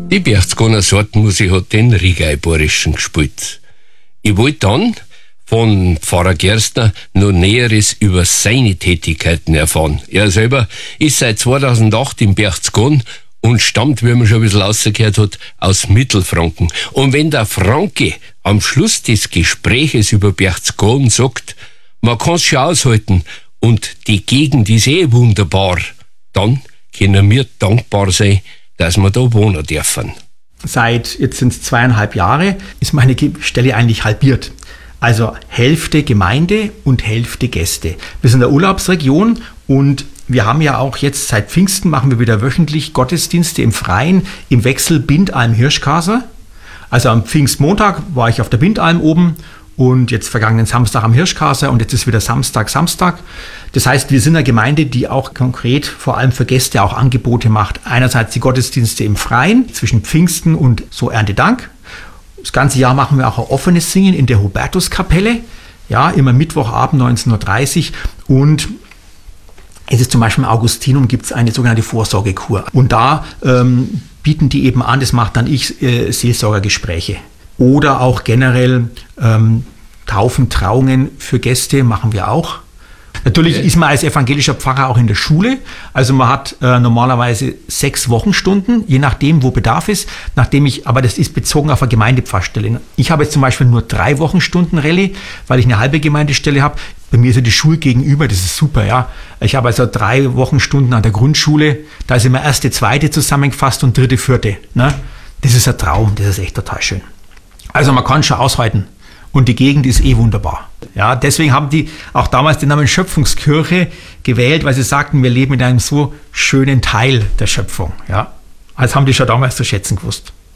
Die Berchtesgadener Sortenmusik hat den Rigaiborischen gespielt. Ich wollte dann von Pfarrer Gerstner noch Näheres über seine Tätigkeiten erfahren. Er selber ist seit 2008 in Berchtesgaden und stammt, wie man schon ein bisschen rausgehört hat, aus Mittelfranken. Und wenn der Franke am Schluss des Gespräches über Berchtesgaden sagt, man kann's schon aushalten und die Gegend ist wunderbar, dann können wir dankbar sein, dass wir da wohnen dürfen. Jetzt sind es 2,5 Jahre, ist meine Stelle eigentlich halbiert. Also Hälfte Gemeinde und Hälfte Gäste. Wir sind in der Urlaubsregion und wir haben ja auch jetzt seit Pfingsten machen wir wieder wöchentlich Gottesdienste im Freien im Wechsel Bindalm-Hirschkaser. Also am Pfingstmontag war ich auf der Bindalm oben und jetzt vergangenen Samstag am Hirschkaser und jetzt ist wieder Samstag. Das heißt, wir sind eine Gemeinde, die auch konkret vor allem für Gäste auch Angebote macht. Einerseits die Gottesdienste im Freien zwischen Pfingsten und so Erntedank. Das ganze Jahr machen wir auch ein offenes Singen in der Hubertuskapelle. Ja, immer Mittwochabend 19.30 Uhr und es ist zum Beispiel im Augustinum gibt es eine sogenannte Vorsorgekur. Und da bieten die eben an, das macht dann ich, Seelsorgergespräche. Oder auch generell Taufen, Trauungen für Gäste machen wir auch. Natürlich ist man als evangelischer Pfarrer auch in der Schule. Also man hat normalerweise 6 Wochenstunden, je nachdem, wo Bedarf ist. Aber das ist bezogen auf eine Gemeindepfarrstelle. Ich habe jetzt zum Beispiel nur 3 Wochenstunden Rallye, weil ich eine halbe Gemeindestelle habe. Bei mir ist ja die Schule gegenüber, das ist super, ja. Ich habe also 3 Wochenstunden an der Grundschule. Da ist immer 1., 2. zusammengefasst und 3., 4. Ne? Das ist ein Traum, das ist echt total schön. Also man kann schon aushalten. Und die Gegend ist wunderbar. Ja, deswegen haben die auch damals den Namen Schöpfungskirche gewählt, weil sie sagten, wir leben in einem so schönen Teil der Schöpfung. Ja, das haben die schon damals zu schätzen gewusst.